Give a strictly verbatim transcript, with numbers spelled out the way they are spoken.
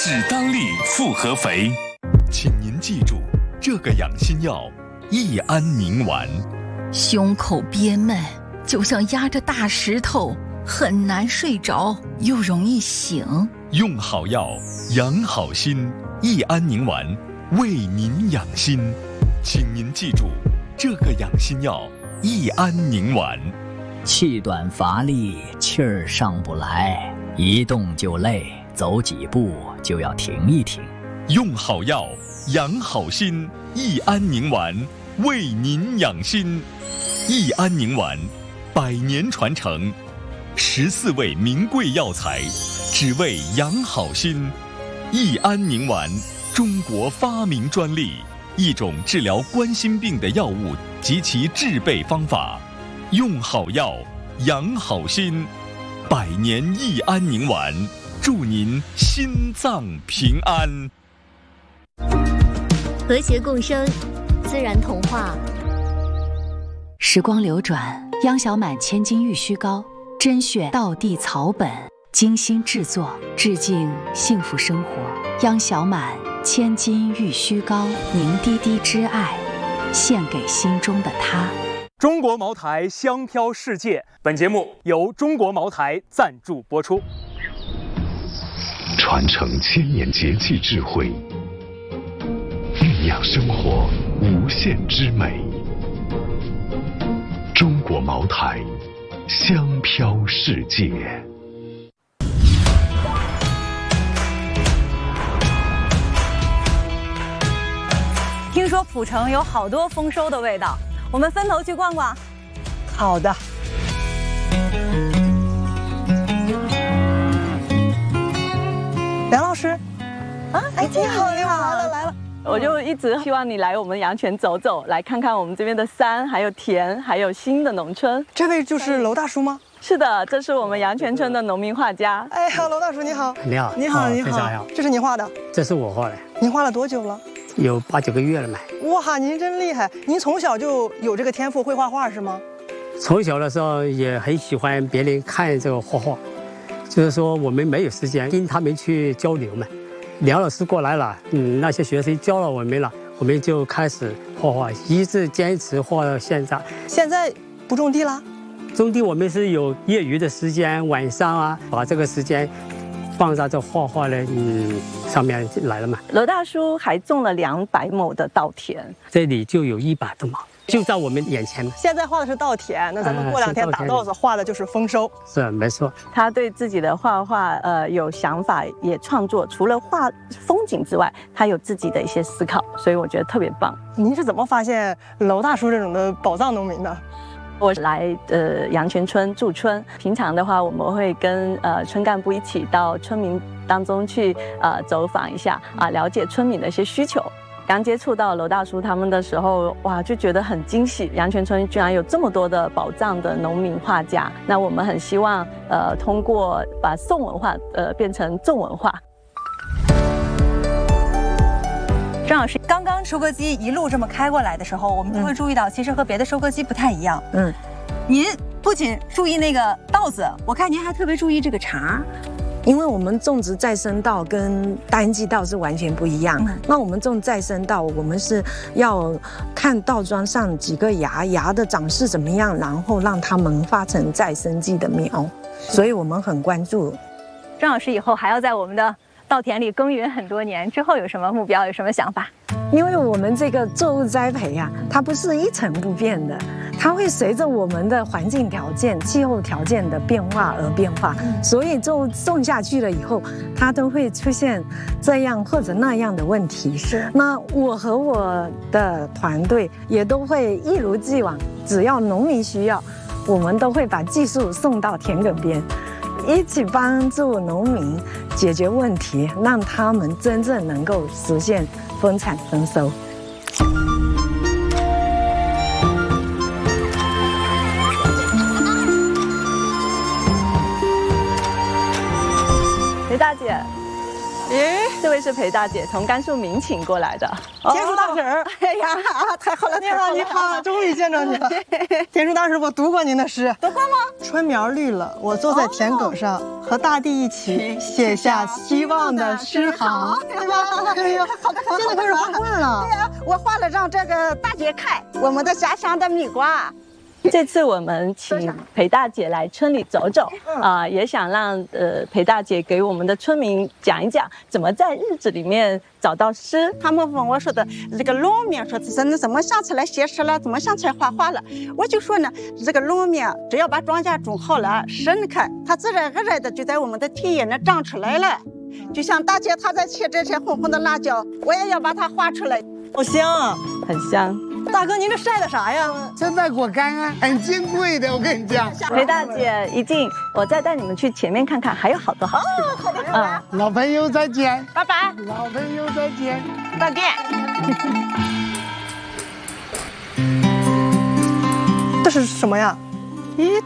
史当利复合肥，请您记住这个养心药益安宁丸。 胸口憋闷，就像压着大石头，很难睡着，又容易醒。 用好药，养好心，益安宁丸为您养心。请您记住这个养心药益安宁丸。 气短乏力，气儿上不来，一动就累，走几步就要停一停。 用好药，养好心，益安宁丸为您养心。益安宁丸，百年传承，十四味名贵药材，只为养好心。益安宁丸，中国发明专利，一种治疗冠心病的药物及其制备方法。用好药，养好心，百年益安宁丸，祝您心脏平安。 和谐共生，自然童话。 时光流转，央小满千金玉虚膏，甄选道地草本，精心制作，致敬幸福生活。央小满千金玉虚膏，凝滴滴之爱，献给心中的他。 中国茅台香飘世界，本节目由中国茅台赞助播出。 传承千年节气智慧，酝酿生活无限之美。中国茅台，香飘世界。 听说蒲城有好多丰收的味道，我们分头去逛逛。 好的。梁老师，啊，哎，你好，你好，来了来了。 我就一直希望你来我们阳泉走走，来看看我们这边的山，还有田，还有新的农村。 这位就是娄大叔吗？ 是的，这是我们阳泉村的农民画家。 哎呀，娄大叔你好。 你好， 你好，你好， 非常好。 这是你画的？ 这是我画的。 您画了多久了？ 有八九个月了嘛。 哇，您真厉害！您从小就有这个天赋，会画画是吗？ 从小的时候也很喜欢别人看这个画画，就是说我们没有时间跟他们去交流嘛。梁老师过来了，嗯，那些学生教了我们了，我们就开始画画，一直坚持画到现在。 现在不种地啦？ 种地我们是有业余的时间，晚上啊，把这个时间放在这画画的嗯上面来了嘛。 娄大叔还种了两百亩的稻田， 这里就有一百多亩，就在我们眼前。 现在画的是稻田，那咱们过两天打稻子画的就是丰收。 是没错。 他对自己的画画呃有想法，也创作。除了画风景之外，他有自己的一些思考，所以我觉得特别棒。 您是怎么发现娄大叔这种的宝藏农民的？ 我来呃阳泉村驻村，平常的话我们会跟呃村干部一起到村民当中去呃走访一下啊、呃，了解村民的一些需求。刚接触到娄大叔他们的时候，哇，就觉得很惊喜，阳泉村居然有这么多的宝藏的农民画家。那我们很希望呃通过把宋文化呃变成重文化。 张老师，刚刚收割机一路这么开过来的时候，我们就会注意到，其实和别的收割机不太一样。嗯，您不仅注意那个稻子，我看您还特别注意这个茬。 因为我们种植再生稻跟单季稻是完全不一样。嗯、那我们种再生稻，我们是要看稻桩上几个芽，芽的长势怎么样，然后让它萌发成再生季的苗，所以我们很关注。 张老师以后还要在我们的稻田里耕耘很多年，之后有什么目标，有什么想法？ 因为我们这个作物栽培呀、啊，它不是一成不变的，它会随着我们的环境条件、气候条件的变化而变化，嗯、所以就种下去了以后，它都会出现这样或者那样的问题。是，那我和我的团队也都会一如既往，只要农民需要，我们都会把技术送到田埂边。一起帮助农民解决问题，让他们真正能够实现丰产丰收。 雷大姐， 耶，这位是裴大姐从甘肃民请过来的田叔大婶儿。 哎呀，太好了！ 你好，你好，终于见着你了。田叔大婶，我读过您的诗， 读过吗？ 春苗绿了，我坐在田埂上，和大地一起写下希望的诗行，对吧？哎呀， 好的，好的， 现在开始画画了。 对呀，我画了让这个大姐看我们的家乡的米瓜。 这次我们请裴大姐来村里走走，啊、呃，也想让呃裴大姐给我们的村民讲一讲，怎么在日子里面找到诗。 他们问我说的这个农民说是你怎么想起来写诗了，怎么想起来画画了？我就说呢，这个农民只要把庄稼种好了，深开，它自然而然的就在我们的田野呢长出来了。就像大姐她在切这些红红的辣椒，我也要把它画出来。 好香， 很香。 大哥，您这晒的啥呀？ 这卖果干啊，很金贵的，我跟你讲。 裴大姐一进，我再带你们去前面看看，还有好多好吃的。 哦，好的，好的。 啊，老朋友再见， 拜拜。 老朋友再见， 再见。 这是什么呀？咦？